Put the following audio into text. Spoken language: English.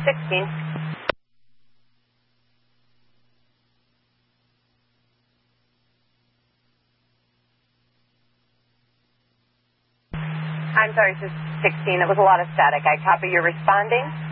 16. I'm sorry, this is 16. It was a lot of static. I copy you're responding.